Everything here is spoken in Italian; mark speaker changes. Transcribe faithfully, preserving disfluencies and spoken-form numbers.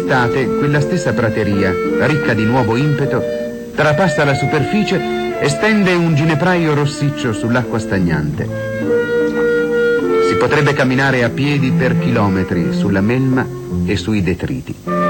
Speaker 1: d'estate quella stessa prateria, ricca di nuovo impeto, trapassa la superficie e stende un ginepraio rossiccio sull'acqua stagnante. Si potrebbe camminare a piedi per chilometri sulla melma e sui detriti.